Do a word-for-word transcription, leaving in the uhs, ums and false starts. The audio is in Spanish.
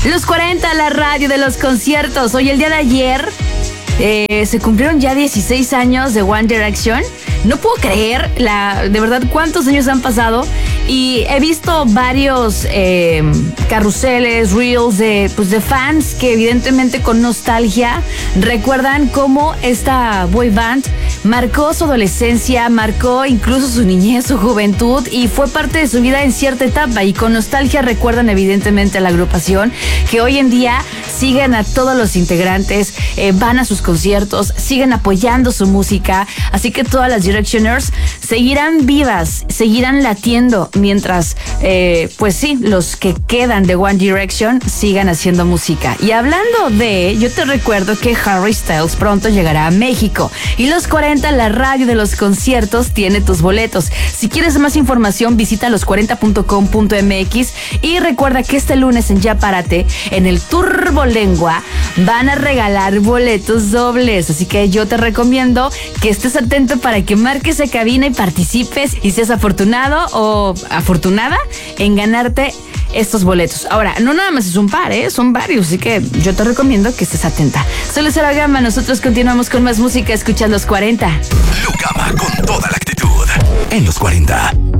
Los cuarenta, la radio de los conciertos. Hoy, el día de ayer, eh, se cumplieron ya dieciséis años de One Direction. No puedo creer, la, de verdad, cuántos años han pasado. Y he visto varios eh, carruseles, reels de, pues de fans que evidentemente con nostalgia recuerdan cómo esta boy band marcó su adolescencia, marcó incluso su niñez, su juventud, y fue parte de su vida en cierta etapa. Y con nostalgia recuerdan evidentemente a la agrupación, que hoy en día siguen a todos los integrantes, eh, van a sus conciertos, siguen apoyando su música. Así que todas las Directioners seguirán vivas, seguirán latiendo, mientras, eh, pues sí, los que quedan de One Direction sigan haciendo música. Y hablando de, yo te recuerdo que Harry Styles pronto llegará a México. Y los cuarenta, la radio de los conciertos, tiene tus boletos. Si quieres más información, visita los cuarenta punto com punto m x y recuerda que este lunes en Ya Párate, en el Turbolengua, van a regalar boletos dobles. Así que yo te recomiendo que estés atento para que marques a cabina y participes y seas afortunado o afortunada en ganarte estos boletos. Ahora, no nada más es un par, ¿eh? Son varios, así que yo te recomiendo que estés atenta. Soy Lucero Gama, nosotros continuamos con más música, escuchando los cuarenta. Lucama con toda la actitud en los cuarenta.